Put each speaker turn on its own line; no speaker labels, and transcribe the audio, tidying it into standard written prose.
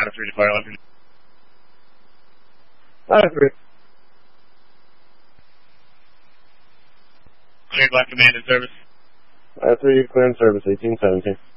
Line of 3 to fire left.
Line of 3.
Cleared by command and service.
Line of 3, clear and service, 1817.